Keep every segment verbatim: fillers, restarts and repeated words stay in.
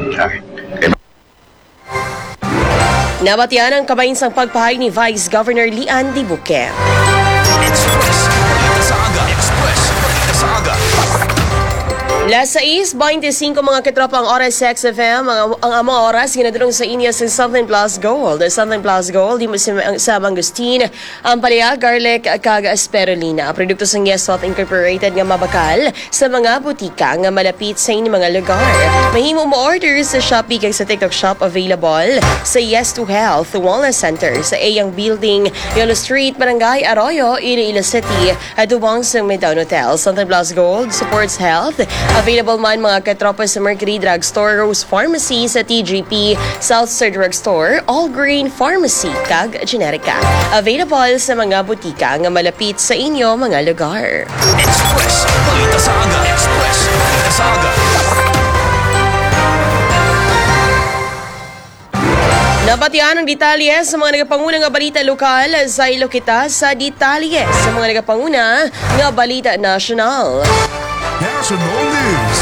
Nabatian ang kabainsang pagpahayag ni Vice Governor Lian Dibuque. Express, balita sa aga. Express, balita sa aga. Las sais, twenty-five mga katropang oras sa X F M. Ang, ang among oras, ginadulong sa inyo sa Southern Plus Gold. Southern Plus Gold, di mo sa, sa mangustin, ang palaya, garlic, kag spirulina. Produkto sa Yes Health Incorporated nga mabakal sa mga butika nga malapit sa inyong mga lugar. Mahimo mo order sa Shopee kag sa TikTok Shop available sa Yes to Health Wellness Center sa Ayang Building, Yolo Street, Barangay Arroyo, Iloilo City, at Dubong sa Midtown Hotel. Southern Plus Gold supports health. Available man mga katropa sa Mercury Drugstore, Rose Pharmacy sa T G P, South Star Drugstore, All Green Pharmacy, kag Generica. Available sa mga butika nga malapit sa inyo mga lugar. Express, balita sa aga. Express, balita sa aga. Nabatian ang detalye sa mga nagapanguna nga balita lokal sa ilo kita sa detalye sa mga nagapanguna nga balita nasyonal. National News.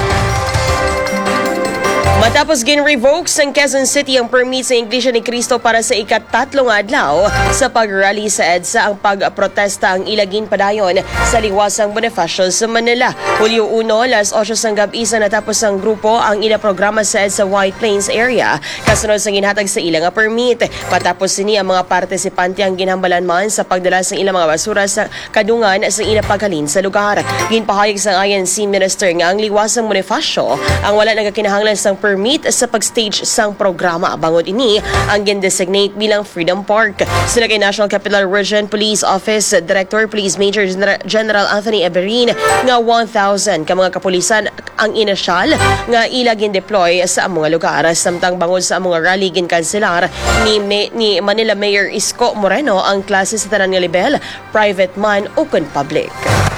Matapos gin-revoke sa Quezon City ang permit sa Iglesia ni Cristo para sa ikatatlong adlaw sa pag-rally sa EDSA, ang pag-protesta ang ilagin padayon sa liwasang Bonifacio sa Manila. Hulyo uno, alas otso sang gabi sa natapos ang grupo ang ina-programa sa EDSA White Plains area kasunod sa ginhatag sa ilang permit. Patapos sini ang mga partisipante ang ginhambalan man sa pagdala sa ilang mga basura sa kadungan sa inapaghalin sa lugar. Ginpahayag sa I N C Minister nga ang liwasang Bonifacio ang wala nagakinahanglan sang permit sa pag-stage sang programa. Bangod ini ang gin-designate bilang Freedom Park. Sila kay National Capital Region Police Office Director Police Major General Anthony Eberin nga one thousand ka mga kapulisan ang inasyal nga ila gin-deploy sa mga lugar. Samtang bangod sa mga rally gin-kanselar ni, ni Manila Mayor Isko Moreno ang klase sa tanan nga level, private man o kun public.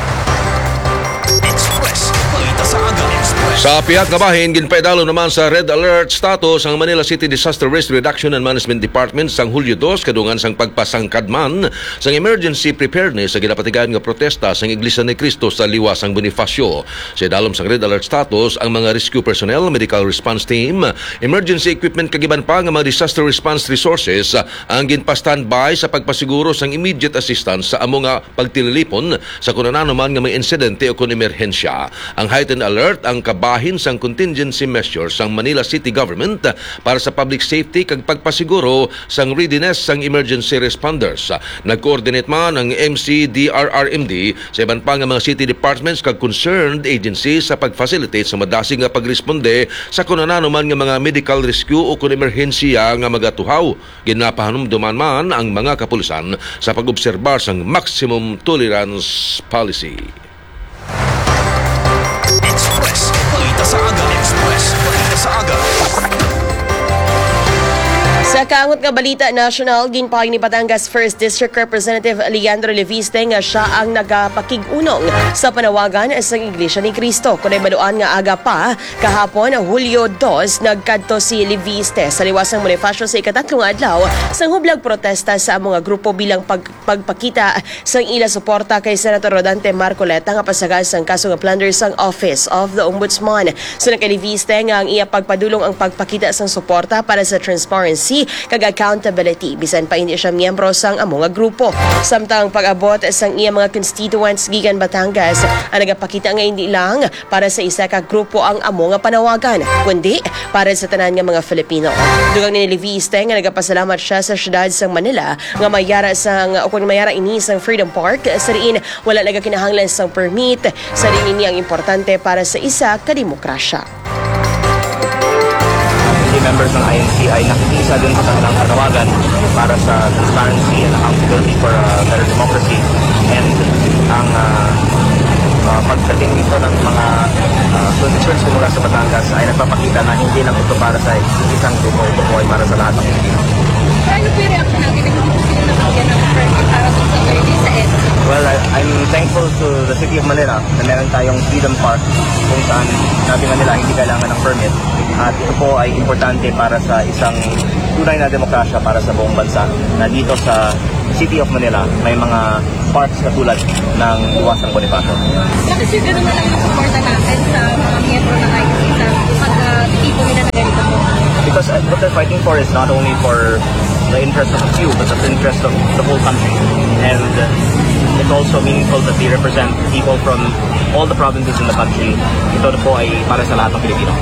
Sa piyak nga bahin, ginpaidalo naman sa Red Alert status ang Manila City Disaster Risk Reduction and Management Department sang Hulyo dos kadungan sang pagpasangkadman sang emergency preparedness sa ginapatigan nga protesta sang Iglesia ni Cristo sa liwasang Bonifacio. Sa dalom sang Red Alert status ang mga rescue personnel, medical response team, emergency equipment kagiban pa nga mga disaster response resources ang ginpa-standby sa pagpasiguro sang immediate assistance sa amo nga pagtililipon sa kunanano man nga may insidente o kun emerhensya. Ang heightened alert ang kabahin sang contingency measures sang Manila City Government para sa public safety kag pagpasiguro sang readiness sang emergency responders. Nag-coordinate man ang M C D R R M D sa iban pa nga mga city departments kag concerned agencies sa pag-facilitate sa madasig nga pagresponde sa kunanano man nga mga medical rescue o kun emerhensiya nga magatuhaw. Ginapahanumduman man ang mga kapulisan sa pag-obserbar sang maximum tolerance policy. Sa aga. Express, balita sa aga. Sa kaangot nga balita national, ginpahayag ni Batangas First District Representative Leandro Leviste nga siya ang nagapakig-unong sa panawagan sa Iglesia ni Cristo. Kunay baluan nga aga pa, kahapon, Hulyo dos, nagkadto si Leviste sa liwasang Bonifacio sa ikatatlong adlaw sang hublag protesta sa mga grupo bilang pag, pagpakita sang ila suporta kay Senator Rodante Marcoleta nga pasagal sang kaso nga plunder sang Office of the Ombudsman. Suna kay Leviste nga ang iya pagpadulong ang pagpakita sang suporta para sa transparency kag accountability bisan pa hindi siya miyembro sang amo nga grupo. Samtang pag-abot sang iya mga constituents gikan Batangas ang nagapakita nga hindi lang para sa isa ka grupo ang amo nga panawagan kundi para sa tanan nga mga Filipino. Dugang ni Leviste nga nagapasalamat siya sa syudad sang Manila nga mayara sang o kung mayara ini sang Freedom Park sa riin wala nagakinahanglan sang permit sa rin ini ang importante para sa isa ka demokrasya. Members ng I N C ay nakikisa din sa kanilang panawagan para sa transparency and accountability for a better democracy, and ang uh, uh, pagdating dito ng mga uh, concerns mula sa Batangas ay nagpapakita na hindi lang ito para sa isang grupo, ito po ay para sa lahat ng Pilipino. Ano po yung reaction natin na hindi sila nabigyan ng permit para sa security sa EDSA? Well, I, I'm thankful to the City of Manila na meron tayong Freedom Park kung saan sabi nga nila hindi kailangan ng permit. At ito po ay importante para sa isang tunay na demokrasya para sa buong bansa na dito sa City of Manila may mga parks katulad ng Liwasang Bonifacio. Bakit siguro na lang yung suporta natin sa mga miyembro ng I N C sa pag-tipo nila na what they're fighting for is not only for the interest of a few, but the interest of the whole country. And uh, it's also meaningful that they represent people from all the provinces in the country. Ito po ay para sa lahat ng Pilipino.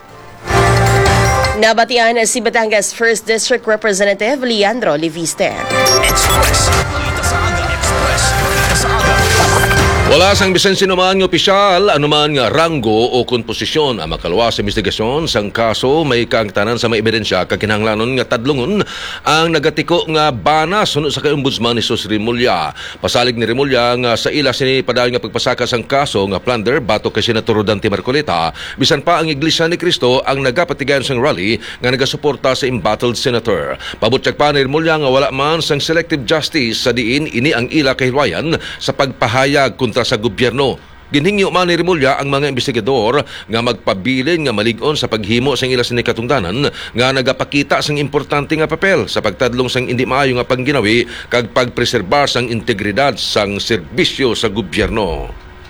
Nabatian si Batangas first District Representative Leandro Leviste. Express. Balita sa aga. Express. Balita sa aga. Wala sang bisan sinuman nga opisyal, anuman nga ranggo o komposisyon ang makalawa sa investigasyon sang kaso may kaangtanan sa may ebidensya kakinahanglanon nga tadlungon ang nagatiko nga bana sunod sa kay Ombudsman ni Sus Remulla. Pasalig ni Remulla nga sa ila sini padayon nga pagpasaka sang kaso nga plunder batok kay Senator Dante Marcoleta, bisan pa ang Iglesia ni Cristo ang nagapatigayon sang rally nga nagasuporta sa embattled senator. Pabutyak pa ni Remulla nga wala man sang selective justice sa diin ini ang ila kahilwayan sa pagpahayag kontra sa gobyerno. Ginhingyo man ni Remulla ang mga investigador nga magpabilin nga malig-on sa paghimo sang ila sini katungdanan nga nagapakita sang importante nga papel sa pagtadlong sang indi maayo nga pangginawi kag pagpreserbar sang integridad sang serbisyo sa gobyerno.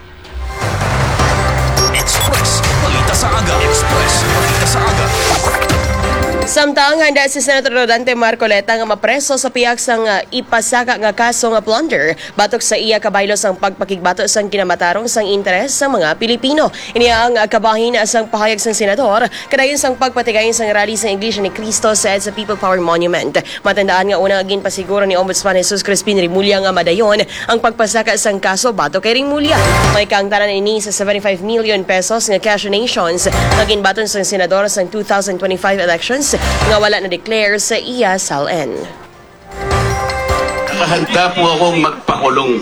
Express. Balita sa aga. Express. Balita sa aga. Samtang handa si Senator Dante Marcoleta nga mapreso sa piyak sang uh, ipasaka nga kaso nga plunder batok sa iya kabaylo sang pagpakigbato sang kinamatarong sang interes sa mga Pilipino. Ini ang uh, kabahin sang pahayag sang senador kadayon sang pagpatigayon sang rally sang Iglesia ni Cristo sa EDSA People Power Monument. Matandaan nga unang agin pasiguro ni Ombudsman Jesus Crispin Remulla nga madayon ang pagpasaka sang kaso batok kay Remulla. May kaangtanan ini sa seventy-five million pesos nga cash donations nga ginbaton sang senador sang two thousand twenty-five elections nga wala na declare sa iya S A L N. Nakahanda po akong magpakulong.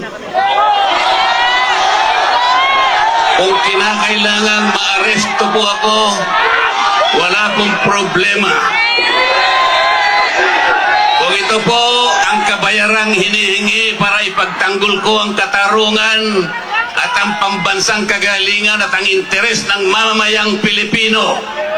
Kung kinakailangan maaresto po ako, wala pong problema. Kung ito po ang kabayarang hinihingi para ipagtanggol ko ang katarungan at ang pambansang kagalingan at ang interes ng mamamayang Pilipino,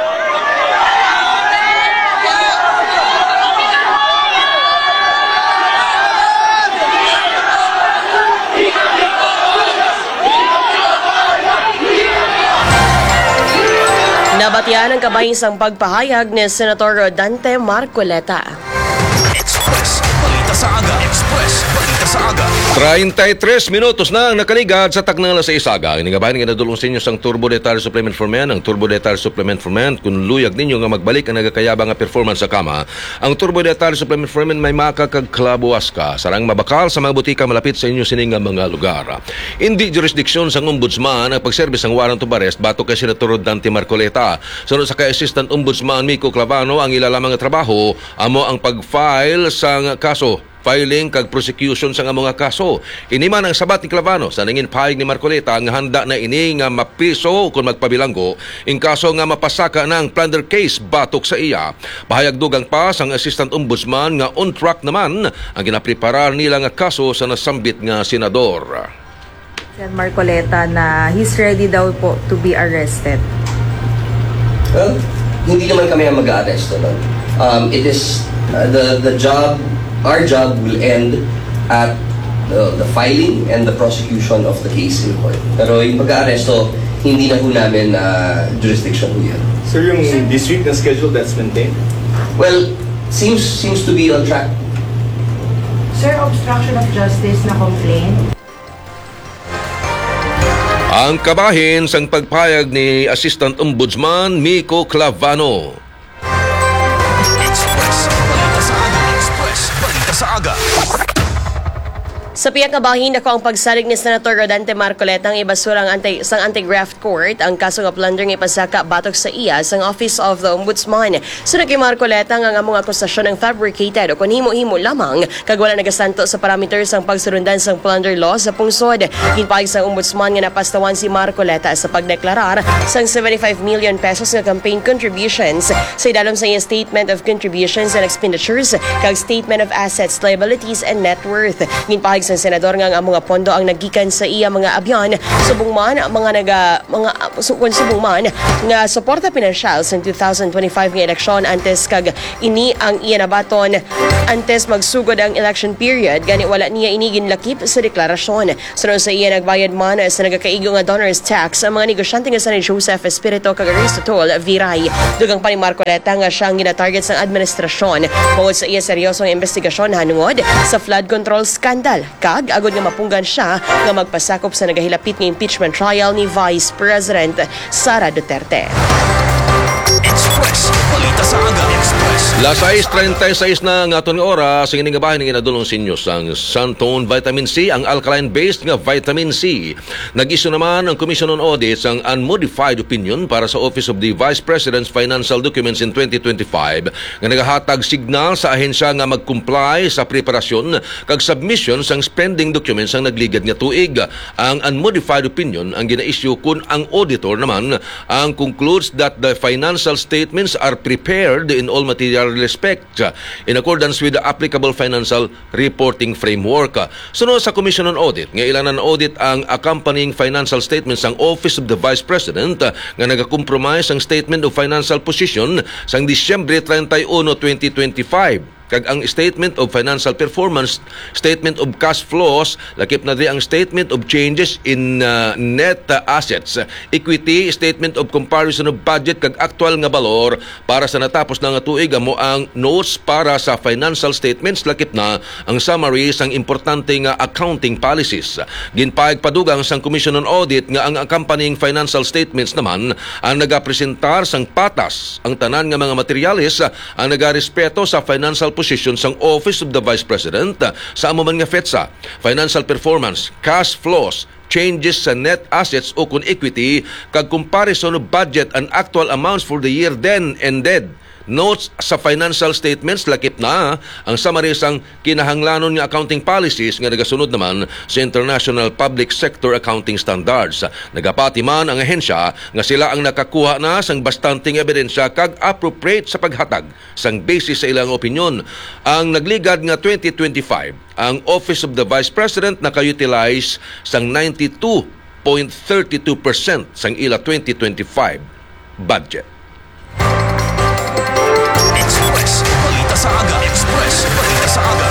Nabatian ang kabahin sang pagpahayag ni Senator Dante Marcoleta. Express. Balita sa aga. Express. Balita sa aga. thirty-tres minutos na ang nakaligad sa taknang sa isaga. Inagabahin nga nadulong sa inyo sang Turbo Detailer Supplement for Men. Ang Turbo Detailer Supplement for Men, kung luyag ninyo nga magbalik ang nagakayabang nga performance sa kama, ang Turbo Detailer Supplement for Men may makakagklabuas ka. Sarang mabakal sa mga butika malapit sa inyo sining nga mga lugar. Hindi jurisdiksyon sang Ombudsman ang pagserbis ng warrant of arrest batok kay Senator Dante Marcoleta. Sunod sa kay Assistant Ombudsman Miko Clavano, ang ilalamang nga trabaho amo ang pag-file sang kaso, filing kag prosecution sa nga mga kaso. Ini man ang sabat ni Clavano sa nangin pahayag ni Marcoleta nga handa na ini nga mapiso kung magpabilanggo in kaso nga mapasaka ng plunder case batok sa iya. Pahayag dugang pa sang Assistant Ombudsman nga on track naman ang ginapreparar nila nga kaso sa nasambit nga senador. Sen Marcoleta na he's ready daw po to be arrested. Well, hindi naman kami ang mag-aaresto nun. Um, it is uh, the the job, our job will end at the, the filing and the prosecution of the case in court. Pero yung pag-aaresto, hindi na ho namin uh, jurisdiction ho yan. Sir, yung this week na schedule that's maintained? Well, seems seems to be on track. Sir, obstruction of justice na complaint? Ang kabahin sang pagpayag ni Assistant Ombudsman Miko Clavano. Express. Balita sa aga. Express. Balita sa aga. Sa piyak kabahin ako ang pagsalig ni Senator Dante Marcoleta ang ibasura ang anti, sang anti-graft court ang kaso nga plunder nga ipasaka batok sa iya sang Office of the Ombudsman. Sunod kay Marcoleta nga nga mga akusasyon ng fabricated o kung himo-himo lamang kag wala nagasanto sa parameters ang pagsurundan sang plunder law sa pungsod. Ginpahayag sang Ombudsman nga napastawan si Marcoleta sa pagdeklarar sang seventy-five million pesos nga campaign contributions sa idalom sa iya Statement of Contributions and Expenditures kag Statement of Assets, Liabilities and Net Worth. Ginpahayag Pahayag sa senador nga ang mga pondo ang nagikan sa iya mga abyan subong man mga naga mga su- kung subong man nga suporta pinansyal sa two thousand twenty-five nga eleksyon antes kag ini ang iya nabaton antes magsugod ang election period gani wala niya inigin lakip sa deklarasyon. Sunod sa iya nagbayad man sa nagakaigo nga donors tax ang mga negosyante nga sa ni Joseph Espirito kag Aristotol Viray. Dugang pa ni Marcoleta nga siyang ginatarget sa administrasyon bukod sa iya seryosong investigasyon hanungod sa flood control scandal kag agod nga mapunggan siya nga magpasakop sa nagahilapit nga impeachment trial ni Vice President Sara Duterte. Express. Balita sa aga. Express. Las sais thirty-six na nga aton nga oras ang ining bahin nga nadulong sa inyo sang Santone Vitamin C, ang alkaline-based nga vitamin C. Nag-issue naman ang Commission on Audits ang unmodified opinion para sa Office of the Vice President's Financial Documents in twenty twenty-five nga nagahatag signal sa ahensya nga mag-comply sa preparasyon kag submission sang spending documents ang nagligad nga tuig. Ang unmodified opinion ang gina-issue kun ang auditor naman ang concludes that the financial statements are prepared in all material respect in accordance with the applicable financial reporting framework. Sunod sa Commission on Audit, nga ilanan audit ang accompanying financial statements ng Office of the Vice President nga nagakompromise ang Statement of Financial Position sang Disyembre thirty-one, twenty twenty-five. Kag ang Statement of Financial Performance, Statement of Cash Flows, lakip na di ang Statement of Changes in uh, Net uh, Assets, Equity, Statement of Comparison of Budget, kag aktual nga balor para sa natapos na nga tuig mo ang notes para sa financial statements, lakip na ang summary sang importante nga accounting policies. Ginpaig padugang sang Commission on Audit nga ang accompanying financial statements naman ang nagapresentar sang patas ang tanan nga mga materyales ang nagarespeto sa financial position sang Office of the Vice President sa amuman nga FETSA, financial performance, cash flows, changes sa net assets o kun equity, kag comparison of budget and actual amounts for the year then ended. Notes sa financial statements, lakip na ang summary sang kinahanglanon nga accounting policies nga nagasunod naman sa International Public Sector Accounting Standards. Nagapati man ang ahensya nga sila ang nakakuha na sang bastanting ebidensya kag appropriate sa paghatag sang basis sa ilang opinyon. Ang nagligad nga twenty twenty-five, ang Office of the Vice President naka-utilize sang ninety-two point three two percent sang ila twenty twenty-five budget. Balita sa aga. Express. Balita sa aga.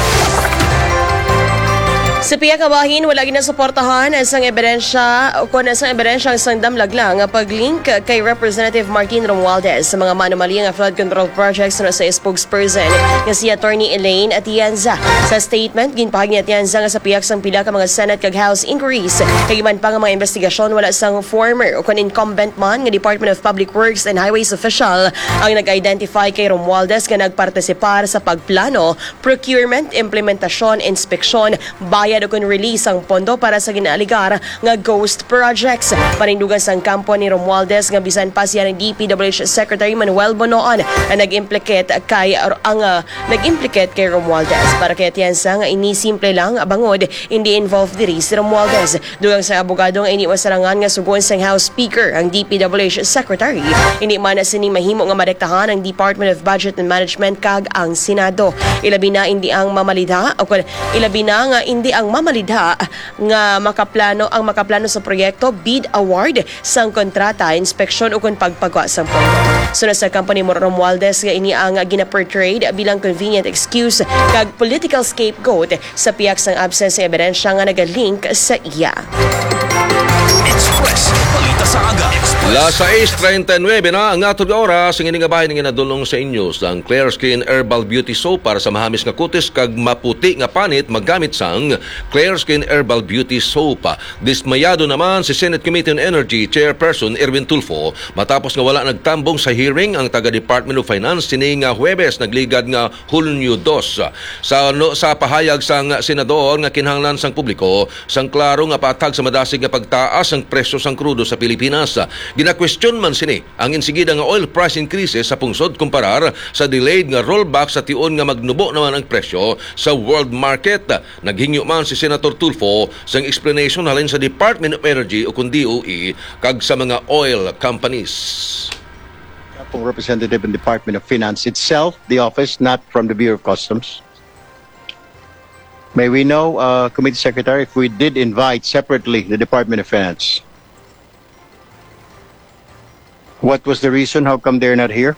Sa piya ka bahin, wala ginasuportahan isang ebidensya o kung isang ebidensya ang isang damlag lang ang pag-link kay Representative Martin Romualdez sa mga manumalia nga flood control projects na sa spokesperson nga si Attorney Elaine Atienza. Sa statement, ginpahag ni Atienza nga sa piyak sang pila ka mga Senate kag House inquiries kay man pa nga mga investigasyon wala sang former o kung incumbent man nga Department of Public Works and Highways official ang nag-identify kay Romualdez nga nagpartisipar sa pagplano, procurement, implementasyon, inspeksyon, bayad o kung release ang pondo para sa ginaaligar nga ghost projects. Panindugan sang kampo ni Romualdez nga bisan pa siya ng D P W H Secretary Manuel Bonoan ang nag-implicate kay ang uh, nag-implicate kay Romualdez. Para kay Atienza nga ini simple lang bangod hindi involved diri si Romualdez. Dugang sa abogado nga ini masarangan nga sugon sang House Speaker ang D P W H Secretary. Hindi man na sini mahimo nga madektahan ang Department of Budget and Management kag ang Senado. Ilabi na hindi ang mamalidha o ilabi na nga hindi ang mamalidha nga makaplano ang makaplano sa proyekto, bid award sang kontrata, inspeksyon o kung pagpagwa sang pondo. Sunod sa company mo Romualdez nga ini ang gina-portrayed bilang convenient excuse kag political scapegoat sa piyak sang absence sa ebidensya nga nagalink sa iya. Express. Balita sa aga. Express. Las sais thirty-nine na ang atong oras ang ining bahin nga nadulong sa inyo sang Clear Skin Herbal Beauty Soap para sa mahamis nga kutis kag maputi nga panit maggamit sang Clear Skin Herbal Beauty Soap. Dismayado naman si Senate Committee on Energy Chairperson Erwin Tulfo matapos nga wala nagtambong sa hearing ang taga Department of Finance sini nga Huwebes nagligad nga Hulyo two. Sa no, sa pahayag sang senador nga kinahanglan sang publiko sang klaro nga patag sa madasig nga pagtaas ang presyo sang krudo sa Pilipinas. Gina-question man sini ang insigida nga oil price increases sa pungsod kumparar sa delayed nga rollback sa tion nga magnubo naman ang presyo sa world market. Naghingyo man si Senator Tulfo sang explanation halin sa Department of Energy o kung D O E kag sa mga oil companies. Representative in Department of Finance itself, the office, not from the Bureau of Customs. May we know, uh, Committee Secretary, if we did invite separately the Department of Finance? What was the reason? How come they're not here?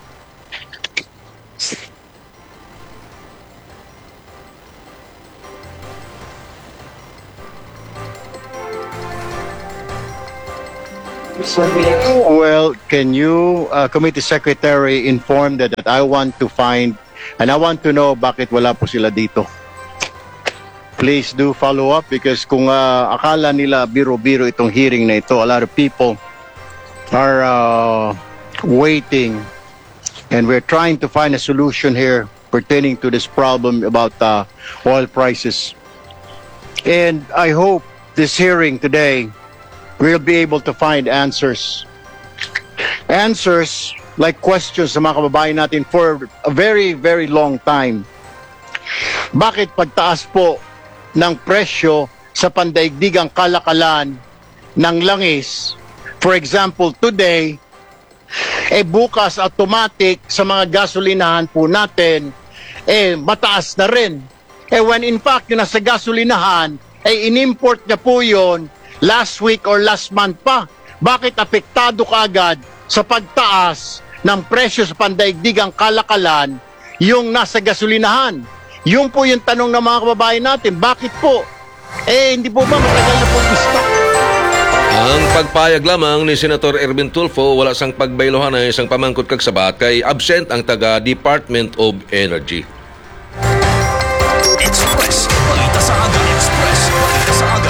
Well, can you, uh, Committee Secretary, inform that, that I want to find, and I want to know bakit wala po sila dito. Please do follow up because kung uh, akala nila biro-biro itong hearing na ito, a lot of people are uh, waiting and we're trying to find a solution here pertaining to this problem about uh, oil prices. And I hope this hearing today we'll be able to find answers. Answers like questions sa mga kababayan natin for a very, very long time. Bakit pagtaas po ng presyo sa pandaigdigang kalakalan ng langis, for example, today, eh bukas automatic sa mga gasolinahan po natin, eh mataas na rin. Eh when in fact, yung nasa gasolinahan, eh inimport niya po yun last week or last month pa. Bakit apektado kaagad sa pagtaas ng presyo sa pandaigdigang kalakalan yung nasa gasolinahan? Yung po yung tanong ng mga kababayan natin, bakit po? Eh, hindi po ba matagal na po i-stop? Ang pagpayag lamang ni Senator Erwin Tulfo, wala sang pagbailohan ay isang pamangkot kag sabat kay absent ang taga Department of Energy. Express. Balita sa aga. Express. Balita sa aga.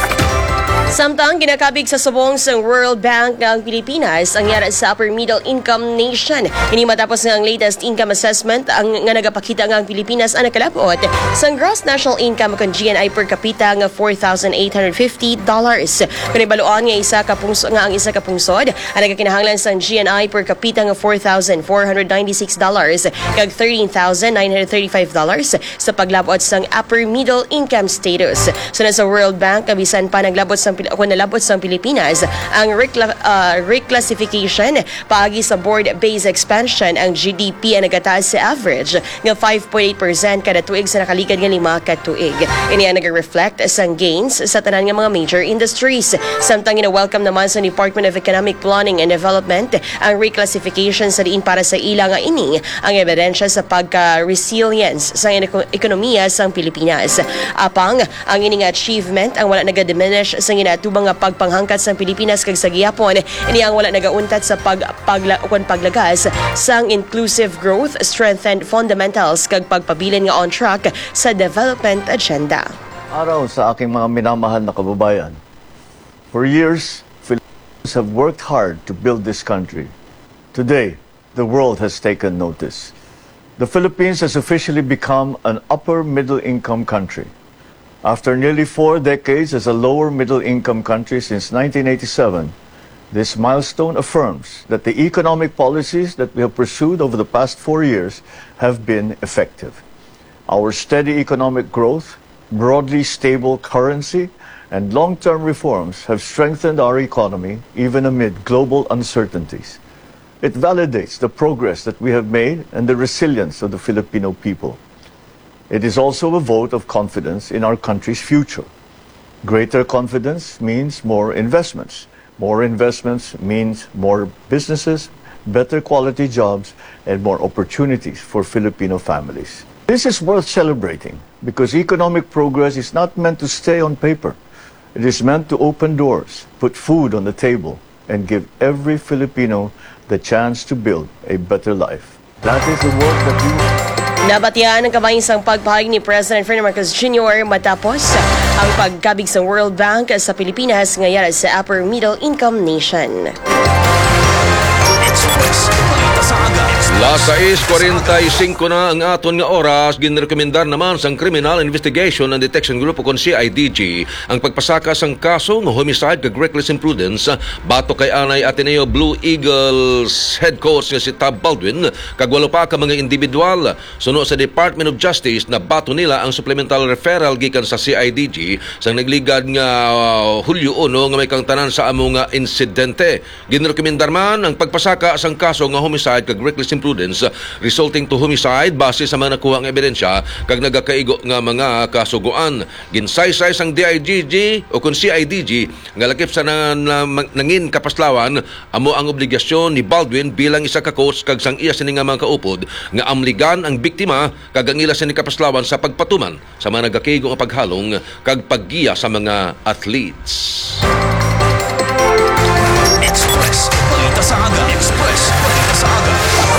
Samtang ginakabig sa subong sa World Bank ng Pilipinas ang yara sa upper middle income nation. Ini matapos ng latest income assessment ang nga nagapakita nga ang Pilipinas ang nakalapot sa gross national income kon G N I per capita nga four thousand eight hundred fifty dollars. Kung ibaluan nga isa ka pungsod nga ang isa ka pungsod ang nagakinahanglan sa G N I per capita nga four thousand four hundred ninety-six dollars kag thirteen thousand nine hundred thirty-five dollars sa paglabot sa upper middle income status. Sunod sa World Bank, kabisan pa naglabot sa kung nalabot sa Pilipinas ang recla- uh, reclassification paagi sa board-based expansion ang G D P ang nagataas sa average nga five point eight percent kada tuig sa nakalikad nga lima ka tuig. Ini ang nag-reflect sa gains sa tanan nga mga major industries. Samtang ina-welcome naman sa Department of Economic Planning and Development ang reclassification sa diin para sa ila nga ini ang ebidensya sa pagka-resilience sa ekonomiya sa Pilipinas. Apang ang ini nga achievement ang wala naga-diminish sa ginatubang nga pagpanghangkat sa Pilipinas kag sa gihapon ini ang wala nagauntat sa pag pagla, paglagas sang inclusive growth, strengthened fundamentals kag pagpabilin nga on track sa development agenda. Araw sa aking mga minamahal na kababayan. For years, Filipinos have worked hard to build this country. Today, the world has taken notice. The Philippines has officially become an upper middle income country. After nearly four decades as a lower middle income country since nineteen eighty-seven, this milestone affirms that the economic policies that we have pursued over the past four years have been effective. Our steady economic growth, broadly stable currency, and long-term reforms have strengthened our economy even amid global uncertainties. It validates the progress that we have made and the resilience of the Filipino people. It is also a vote of confidence in our country's future. Greater confidence means more investments. More investments means more businesses, better quality jobs, and more opportunities for Filipino families. This is worth celebrating because economic progress is not meant to stay on paper. It is meant to open doors, put food on the table, and give every Filipino the chance to build a better life. That is the work that we Nabatian ang kabayinsang pagpahayag ni President Ferdinand Marcos Junior matapos ang pagkabig sa World Bank sa Pilipinas ngayon sa upper middle income nation. Express. Balita sa aga. Las sais forty-five na ang aton nga oras, ginrekomendar naman sang Criminal Investigation and Detection Group o kon C I D G ang pagpasaka sang kaso ng homicide kag reckless imprudence bato kay anay Ateneo Blue Eagles head coach nga si Tab Baldwin kag walo pa ka mga individual. Suno sa Department of Justice na bato nila ang supplemental referral gikan sa C I D G sang nagligad nga uh, Hulyo one nga may kang tanan sa amo nga insidente. Ginrekomendar man ang pagpasaka sang kaso nga homicide kag reckless imprudence resulting to homicide base sa mga nakuha ng ebidensya kag nagakaigo nga mga kasuguan. Ginsaysay sang D I G G o kung C I D G nga lakip sa na, na, nangin kapaslawan amo ang obligasyon ni Baldwin bilang isa ka coach kag sang iya sini nga mga kaupod nga amligan ang biktima kag ang ila sini kapaslawan sa pagpatuman sa mga nagakaigo nga paghalong kag paggiya sa mga athletes. Express, balita sa aga. Express, balita sa aga.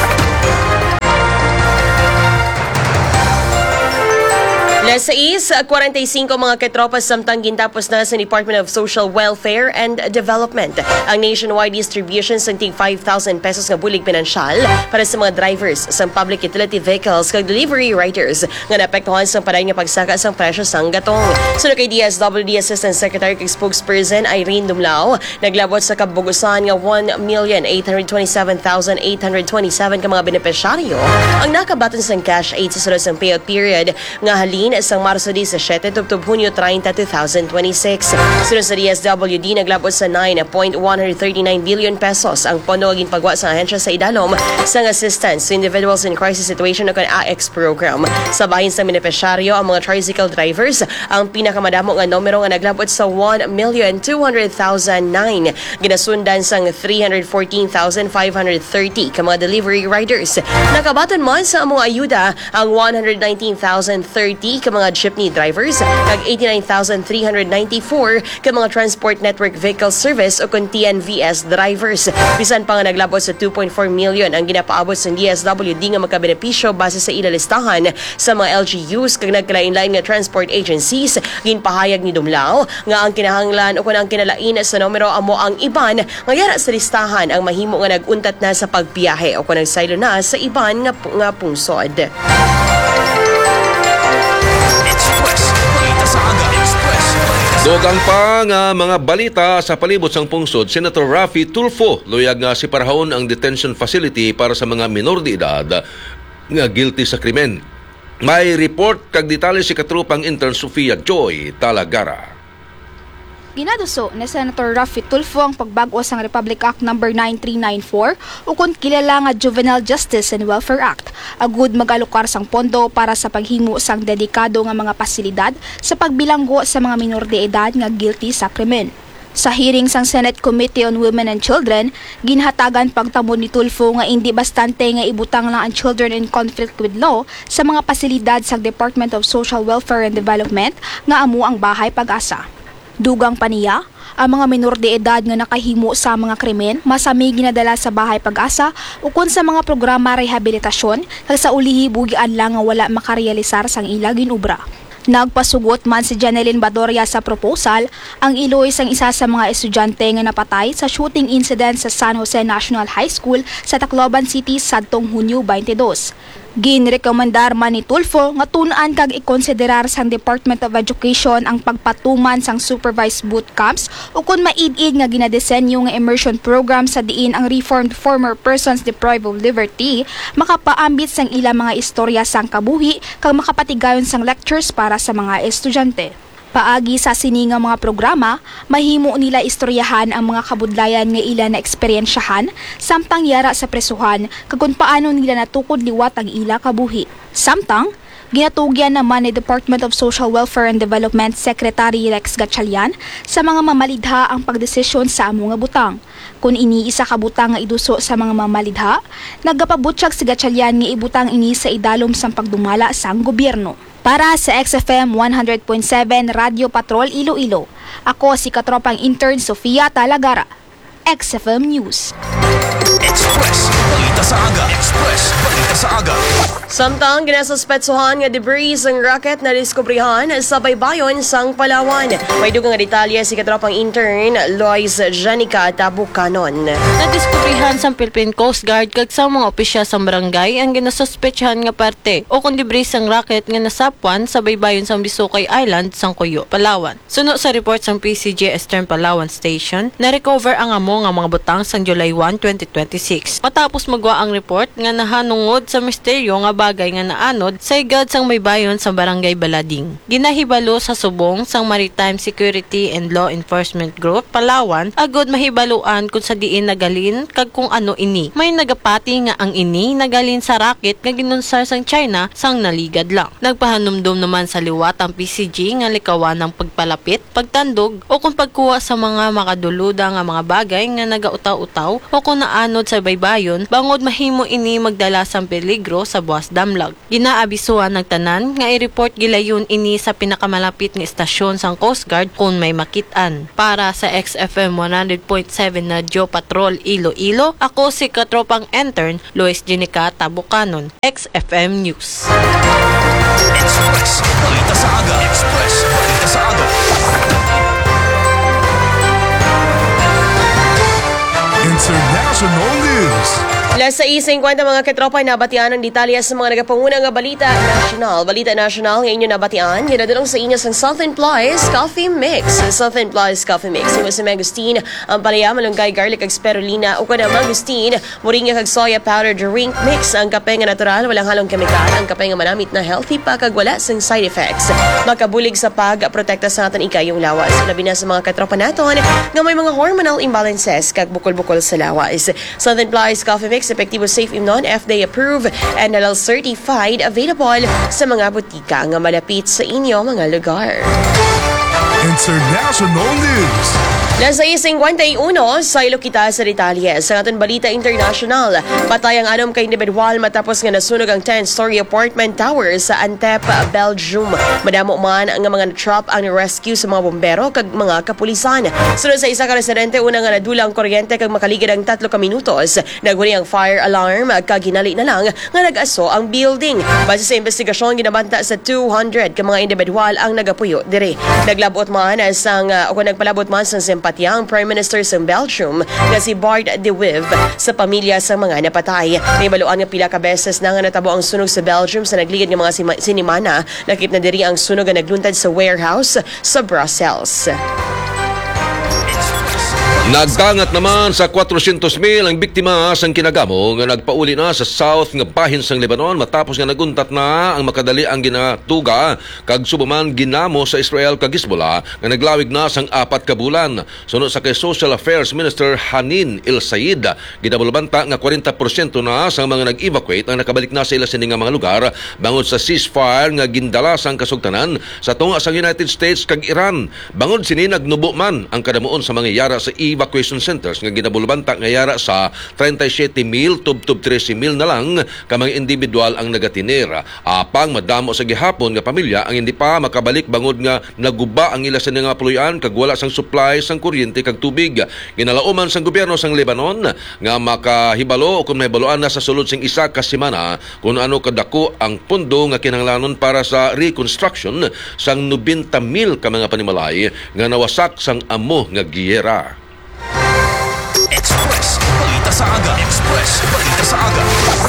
Alas sais, forty-five mga katropas samtang gintapos na sa Department of Social Welfare and Development ang nationwide distribution sa tig five thousand pesos nga bulig pinansyal para sa mga drivers sa public utility vehicles kag delivery riders nga naapektuhan sa paday nga pagsaka sa presyo sang gatong. Sunod kay D S W D Assistant Secretary kag Spokesperson Irene Dumlao, naglabot sa kabugusan nga one million eight hundred twenty-seven thousand eight hundred twenty-seven ka mga benepisyaryo ang nakabaton sang cash aid sa sunod sang payout period nga halin sang Marso seventeen tubtob Hunyo thirty, twenty twenty-six. Sunod sa D S W D, naglabot sa nine point one three nine billion pesos ang pondo aging pagwa sa ahensya sa idalom sang assistance to individuals in crisis situation o kan A X program. Sa bahin sa benepisyaryo, ang mga tricycle drivers ang pinakamadamo nga numero nga naglabot sa one million two hundred thousand nine. Ginasundan sang three hundred fourteen thousand five hundred thirty ka mga delivery riders. Nakabaton man sa among ayuda ang one hundred nineteen thousand thirty ka mga jeepney drivers kag eighty-nine thousand three hundred ninety-four ka mga transport network vehicle service o kun T N V S drivers. Bisan pa nga naglabot sa two point four million ang ginapaabot sa D S W D nga magkabenepisyo base sa ila listahan sa mga L G Us kag nagkalain-lain nga transport agencies. Ginpahayag ni Dumlao nga ang kinahanglan o kun ang kinalain sa numero amo ang iban nga yara sa listahan ang mahimo nga naguntat na sa pagbiyahe o kun nagsaylo na sa iban nga, nga pungsod. Dogang pa nga mga balita sa palibot sang pungsod, Senator Raffy Tulfo luyag nga siparahon ang detention facility para sa mga minor de edad nga guilty sa krimen. May report kag detalye si katrupang intern Sofia Joy Talagara. Ginaduso ni Senator Raffy Tulfo ang pagbago sang Republic Act number nine three nine four o kung kilala nga Juvenile Justice and Welfare Act, agud mag-alokar sang pondo para sa paghimo sang dedikado nga mga pasilidad sa pagbilanggo sa mga minor de edad nga guilty sa krimen. Sa hearing sang Senate Committee on Women and Children, ginhatagan pagtamo ni Tulfo nga hindi bastante nga ibutang lang ang children in conflict with law sa mga pasilidad sa Department of Social Welfare and Development nga amo ang Bahay Pag-asa. Dugang paniya, ang mga minor de edad nga nakahimo sa mga krimen masami ginadala sa Bahay Pag-asa ukon sa mga programa rehabilitasyon kag sa ulihi bugian lang nga wala makarealisar sang ila ginubra. Nagpasugot man si Janeline Badoria sa proposal ang iloy sang isa sa mga estudyante nga napatay sa shooting incident sa San Jose National High School sa Tacloban City sadtong Hunyo twenty-two. Ginrekomendar man ni Tulfo nga tun-an kag ikonsiderar sang Department of Education ang pagpatuman sang supervised boot camps o kung maid-id nga ginadesenyo nga immersion program sa diin ang reformed former persons deprived of liberty makapaambit sang ila mga istorya sang kabuhi kag makapatigayon sang lectures para sa mga estudyante. Paagi sa sininga mga programa, mahimo nila istoryahan ang mga kabudlayan nga ila na eksperyensyahan samtang yara sa presuhan kag kung paano nila natukod liwat ang ila kabuhi. Samtang ginatugyan naman ni Department of Social Welfare and Development Secretary Rex Gatchalian sa mga mamalidha ang pagdesisyon sa amo nga butang. Kung iniisa ka butang nga iduso sa mga mamalidha, nagapabutsyag si Gatchalian nga ibutang ini sa idalom sang pagdumala sang gobyerno. Para sa X F M one hundred point seven Radio Patrol Iloilo, ako si katropang intern Sofia Talagara, X F M News. Express, balita sa aga. Express, balita sa aga. Samtang ginasuspetsohan nga debris ang rocket na diskubrihan sa baybayon sang Palawan. May dugang nga detalye si katropang intern Lois Janica Tabucanon. Nadiskubrihan sa Philippine Coast Guard kag sa mga opisyal sa barangay ang ginasuspetsahan nga parte o kung debris ang rocket nga nasapuan sa baybayon sang Bisukay Island sang Cuyo, Palawan. Suno sa report sang P C G Eastern Palawan Station, na-recover ang amo nga mga butang sang July first, twenty twenty-six. Matapos magwa gwa ang report nga nahanungod sa misteryo nga bagay nga naanod sa igad sang may bayon sa Barangay Balading. Ginahibalo sa subong sang Maritime Security and Law Enforcement Group Palawan agod mahibaluan kung sa diin nagalin kag kung ano ini. May nagapati nga ang ini nagalin sa racket nga ginunsar sang China sang naligad lang. Nagpahanumdum naman sa liwat ang P C G nga likawan ng pagpalapit, pagtandog o kung pagkuha sa mga makaduluda nga mga bagay nga nagautaw-utaw o kung naanod sa baybayon bangod mahimo ini magdala sang peligro sa buwas damlag. Ginaabisuhan ng tanan nga i-report gilayon ini sa pinakamalapit nga estasyon sang Coast Guard kung may makitaan. Para sa X F M one hundred point seven na Joe Patrol Iloilo, ako si Katropang Intern Luis Jenica Tabucanon, X F M News. Express, balita sa aga. Express, balita sa aga. International News. Alas sais kwenta mga katropa nabatian ng detalye sa mga nagapangunang nga balita national. Balita national ngayon yung nabatian. Ginadulong sa inyo sa Southern Plies Coffee Mix. Southern Plies Coffee Mix. Imo sa Mangustin, ang palaya, malunggay, garlic, ag spirulina. O ka na Mangustin, moringa kag soya powder drink mix. Ang kape nga natural, walang halong kemikal. Ang kape nga manamit na healthy pa kag wala sang side effects. Makabulig sa pag-protekta sa natin ikayong lawas. Labi na sa mga katropa naton nga may mga hormonal imbalances kag bukol-bukol sa lawas. Southern Plies Coffee Mix, epektibo, safe, imnon, F D A approved and halal certified, available sa mga butika nga malapit sa inyo mga lugar. International News. Las sais fifty-one sa ilo kita sa detalye. Sa aton balita international, patay ang anom ka individual matapos nga nasunog ang ten-story apartment tower sa Antep, Belgium. Madamo man ang mga na-trap ang rescue sa mga bombero kag mga kapulisan. Sunod sa isa ka residente, una nga nadulang kuryente kag makaligid ang tatlo ka minutos. Naguni ang fire alarm kag ginali na lang nga nag-aso ang building. Base sa investigasyon, ginabanta sa two hundred ka mga individual ang nagapuyo dire. Naglabot man sang uh, o kung nagpalabot man sang simpatya ang Prime Minister sa Belgium nga si Bart de Wever sa pamilya sa mga napatay. May baluan nga pila ka beses na nga natabo ang sunog sa Belgium sa nagligid nga mga sinimana. Lakip na diri ang sunog nga nagluntad sa warehouse sa Brussels. Nagdangat naman sa four hundred mil ang biktima sang kinagamo nga nagpauli na sa south nga bahin sang Lebanon matapos nga naguntat na ang makadali ang ginatuga kag subuman ginamo sa Israel kag Hezbollah nga naglawig na sang apat ka bulan. Sunod sa kay Social Affairs Minister Hanin El Sayed, ginabulbanta nga forty percent na sang mga nag-evacuate ang nakabalik na sa ila sining nga mga lugar bangod sa ceasefire nga gindala sang kasugtanan sa tunga sang United States kag Iran. Bangod sini nagnubo man ang kadamuon sa mga yara sa evacuation centers nga ginabulbanta nga yara sa thirty-seven mil tub-tub thirteen mil na lang ka mga individual ang nagatinir. Apang madamo sa gihapon nga pamilya ang hindi pa makabalik bangod nga naguba ang ila sa nga puluyan kag wala sang supply sang kuryente kag tubig. Ginalauman sang gobyerno sang Lebanon nga makahibalo o kung may baluan na sa sulod sing isa ka semana kung ano kadako ang pondo nga kinahanglanon para sa reconstruction sang ninety mil ka mga panimalay nga nawasak sang amo nga giyera. Express, balita sa aga. Express, balita sa aga.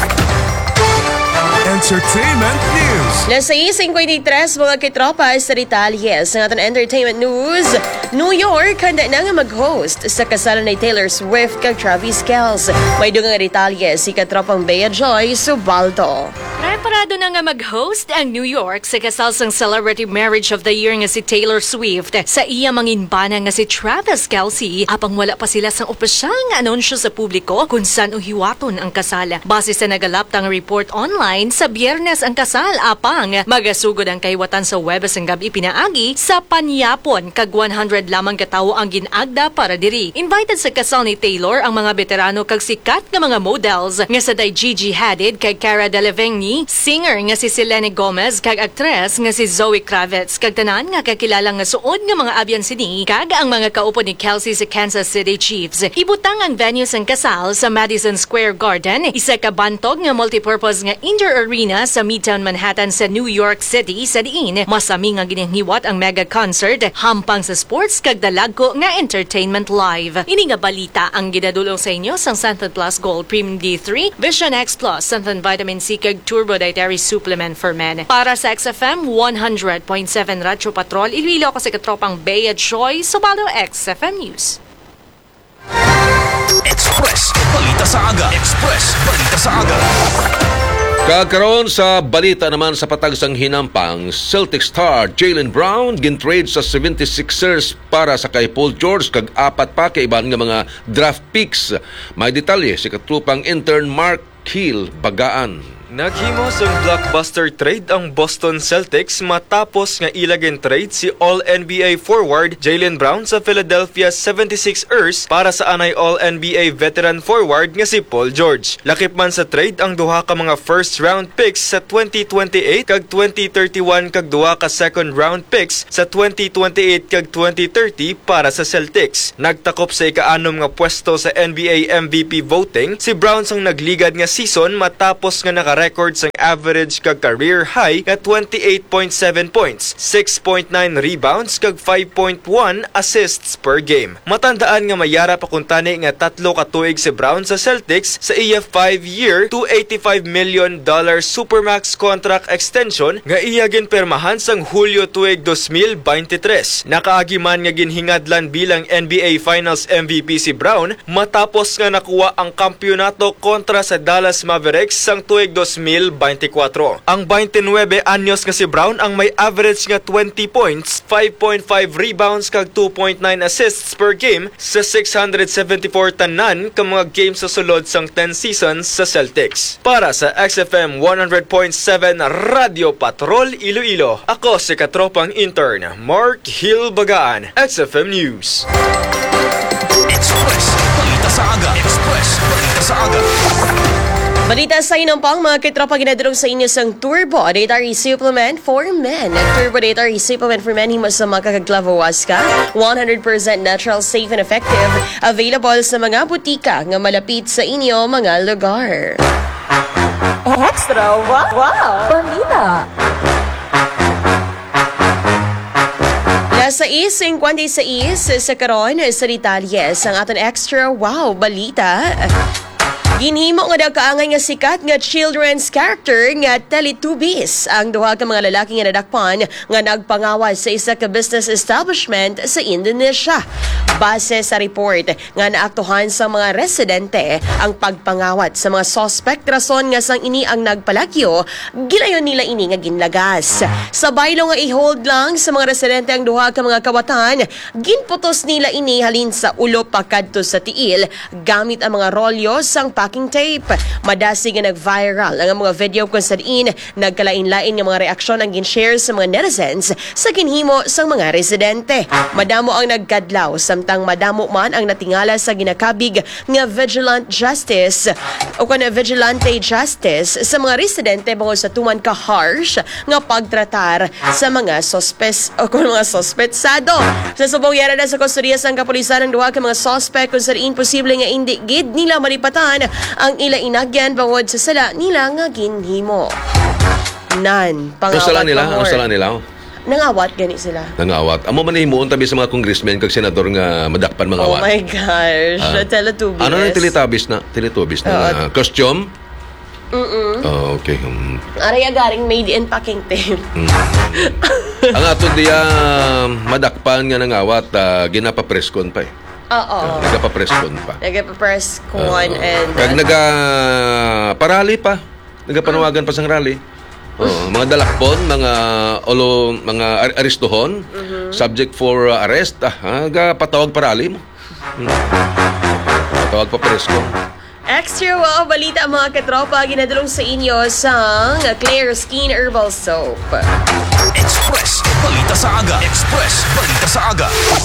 Entertainment News. Las sais fifty-three mga kitropa sa detalye. Sa ating entertainment news, New York handa na nga mag-host sa kasalan ni Taylor Swift kag Travis Kelce. May dugang detalye si katropang Bea Joy Subaldo. Preparado na nga mag-host ang New York sa kasal sang Celebrity Marriage of the Year nga si Taylor Swift sa iya manginbana nga si Travis Kelce apang wala pa sila sang opisyal nga anunsyo sa publiko kung saan uhiwaton ang kasal. Base sa nagalaptang report online, sa Biyernes ang kasal apang magasugod ang kahiwatan sa Huwebes ang gabi pinaagi sa Panyapon kag one hundred lamang katawo ang ginagda para diri. Invited sa kasal ni Taylor ang mga veterano kag sikat nga mga models nga sa day Gigi Hadid kag Cara Delevingne, singer nga si Selena Gomez kag aktres nga si Zoe Kravitz kag tanan nga kakilala nga suod nga mga abyan sini kag ang mga kaupo ni Kelce sa Kansas City Chiefs. Ibutang ang venue sang kasal sa Madison Square Garden, isa ka bantog nga multipurpose nga indoor arena sa Midtown Manhattan sa New York City. Sa diin masami nga ginhiwat ang mega concert hampang sa sports kag dalagko nga entertainment live. Ini nga balita ang ginadulong sa inyo sang Santan Plus Gold Premium D three, Vision X Plus, Santan Vitamin C kag Turbo Dietary Supplement for Men. Para sa X F M one hundred point seven Radyo Patrol, Iloilo ako sa katropang Bea Joy Subaldo, X F M News. Express. Express. Balita sa aga. Express. Balita sa aga. Kagkaroon sa balita naman sa patagsang hinampang, Celtic star Jaylen Brown gintrade sa seventy-sixers para sa kay Paul George kag apat pa kay iban nga mga draft picks. May detalye si katrupang intern Mark Hill Bagaan. Naghimo sang blockbuster trade ang Boston Celtics matapos nga ilagin trade si All-N B A forward Jaylen Brown sa Philadelphia seventy-sixers para sa anay All-N B A veteran forward nga si Paul George. Lakip man sa trade ang duha ka mga first round picks sa twenty twenty-eight kag twenty thirty-one kag duha ka second round picks sa twenty twenty-eight kag twenty thirty para sa Celtics. Nagtakop sa ikaanom nga pwesto sa N B A M V P voting si Brown sang nagligad nga season matapos nga naka records ang average kag career high nga twenty-eight point seven points, six point nine rebounds kag five point one assists per game. Matandaan nga mayara pa kuntani nga tatlo ka tuig si Brown sa Celtics sa iya five-year, two hundred eighty-five million dollars supermax contract extension nga iya ginpermahan sang Hulyo tuig twenty twenty-three. Nakaagi man nga ginhingadlan bilang N B A Finals M V P si Brown matapos nga nakuha ang kampyonato kontra sa Dallas Mavericks sang tuig twenty twenty-four. Ang twenty-nine anyos nga si Brown ang may average nga twenty points, five point five rebounds kag two point nine assists per game sa six hundred seventy-four tanan ka mga games sa sulod sang ten seasons sa Celtics. Para sa X F M one hundred point seven Radio Patrol Iloilo, ako si katropang intern Mark Hill Bagaan, X F M News. Express. Balita sa aga. Express. Balita sa aga. Balita sa inong pang mga kitropa ginadrog sa inyo sang Turbo Dietary Supplement for Men. Turbo Dietary Supplement for Men himo sa mga kagklavawas ka, one hundred percent natural, safe and effective. Available sa mga butika nga malapit sa inyo mga lugar. Extra wow! Wow! Balita! Nasa is fifty-six sa karon sa detalles ang aton extra wow balita. Ginhimo nga daw kaangay nga sikat nga children's character nga Teletubbies ang duha ka mga lalaki nga nadakpan nga nagpangawas sa isa ka business establishment sa Indonesia. Base sa report nga naaktuhan sa mga residente ang pagpangawat sa mga suspect rason nga sang ini ang nagpalagyo, gilayon nila ini nga ginlagas. Sa baylo nga i-hold lang sa mga residente ang duha ka mga kawatan, ginputos nila ini halin sa ulo pakadto sa tiil gamit ang mga rolyo sang packing tape. Madasi nga nag-viral ang mga video kung saan nagkalain-lain nga mga reaksyon ang gin-share sa mga netizens sa ginhimo sang mga residente. Madamo ang nagkadlaw samtang madamo man ang natingala sa ginakabig nga vigilant justice o kana vigilante justice sa mga residente bangod sa tuman ka harsh nga pagtratar sa mga sospes o kung mga sospetsado. Sa subong yara na sa kustodiya sang kapulisan ng duha ka mga suspect kung saan posible nga hindi gid nila malipatan ang ila inagyan bangod sa sala nila nga ginhimo. Nan, pangawat. Ano sala nila? Ano sala nila? Nangawat gani sila. Nangawat. Amo man himuon tabi sa mga congressmen kag senador nga madakpan mga awat. Oh my gosh, Ah. Teletubbies. Ano na yung Teletubbies na? Teletubbies na Oo. uh, costume? Mm-mm. Oh, okay. Um, Aray agaring made in packing tape. ang ato diya madakpan nga nangawat uh, ginapapreskon pa eh. Oo. Nagapapreskon pa. Nagpa-press con and... Kag naga parali pa. Nagapanawagan pa sang rally. Oh, mga dalakpon, mga olo, mga ar- aristohon, subject for uh, arrest, ah, naga patawag parali mo. Hmm. Patawag pa presko. Extra wow, balita mga katropa, ginadulong sa inyo sang Clear Skin Herbal Soap. Express. Balita sa aga. Express. Balita sa aga.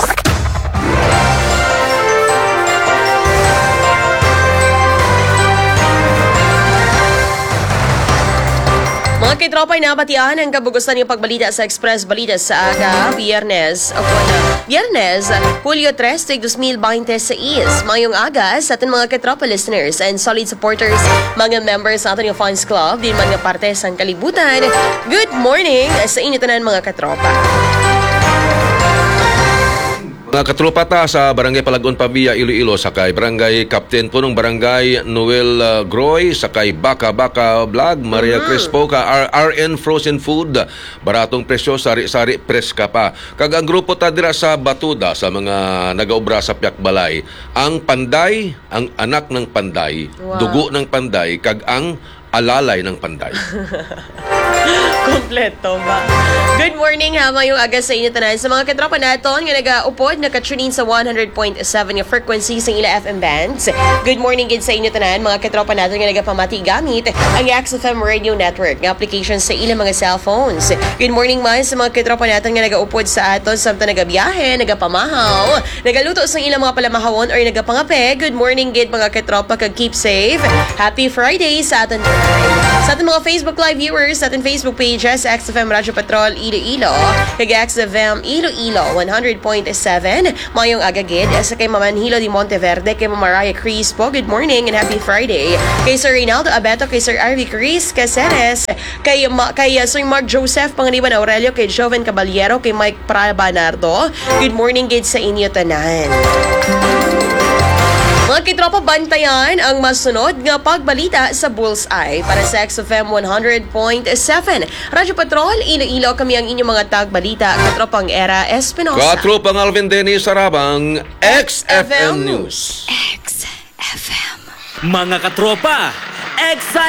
Mga kitropay nabatian ang kabugusan ng pagbalita sa Express Balita sa Aga, Biyernes. O kung Biyernes, Hulyo tres, twenty twenty-six. Mayong aga sa ating mga kitropa listeners and solid supporters, mga members sa ating fans club, din mga parte sa kalibutan. Good morning sa inyo tanan mga kitropa. Mga katrupata sa Barangay Palagon Pavia, Iloilo, sakay Barangay Captain Punong Barangay Noel uh, Groy, sakay Baka Baka Vlog, Maria Mhm. Crespo ka R N Frozen Food, baratong presyo, sari-sari preska pa. Kag ang grupo ta dira sa Batuda sa mga nagaobra sa Piak Balay, ang panday, ang anak ng panday, Wow. dugo ng panday, kag ang alalay ng panday. Kompleto ba? Good morning ha, mayong aga sa inyo tanan. Sa mga katropa naton nga nagaupod, nakatunin sa one hundred point seven nga frequency sa ila F M bands. Good morning gid sa inyo tanan, mga katropa naton nga nagapamati gamit ang X F M Radio Network nga application sa ilang mga cellphones. Good morning man sa mga katropa naton nga nagaupod sa aton samtang nagabiyahe, nagapamahaw, nagaluto sa ilang mga palamahawon or nagapangape. Good morning gid mga katropa, kag keep safe. Happy Friday sa aton sa ating mga Facebook Live viewers, sa ating Facebook pages, X F M Radyo Patrol Iloilo, kag X F M Iloilo one hundred point seven, mayong agagid, sa kay Mamanhilo di Monteverde, kay Mariah Crispo, good morning and happy Friday. Kay Sir Reynaldo Abeto, kay Sir Arvie Cris Caceres, kay, Ma, kay uh, Sir Mark Joseph Panganiban Aurelio, kay Joven Caballero, kay Mike Prabanardo, good morning gid sa inyo tanan. Mga kitropa, bantayan ang masunod nga pagbalita sa Bullseye para sa X F M one hundred point seven. Radyo Patrol, Iloilo, kami ang inyong mga tagbalita. Katropang Era Espinosa. Katropang Alvin Dennis Sarabang, X F M News. X F M. Mga katropa, X